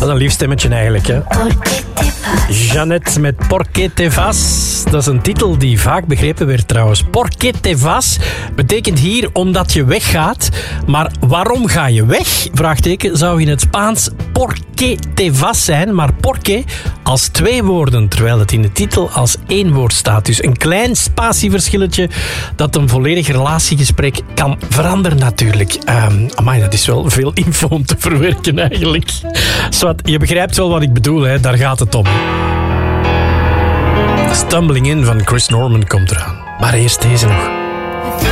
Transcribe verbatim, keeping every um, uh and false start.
Dat is een lief stemmetje eigenlijk, hè. Jeannette met Por qué te vas. Dat is een titel die vaak begrepen werd trouwens. Por qué te vas betekent hier omdat je weggaat. Maar waarom ga je weg? Vraagteken zou in het Spaans por qué te vas zijn. Maar por qué als twee woorden, terwijl het in de titel als één woord staat. Dus een klein spatieverschilletje dat een volledig relatiegesprek kan veranderen natuurlijk. Um, amai, dat is wel veel info om te verwerken eigenlijk. Swat, je begrijpt wel wat ik bedoel, hè? Daar gaat het om. Stumbling In van Chris Norman komt eraan. Maar eerst deze nog.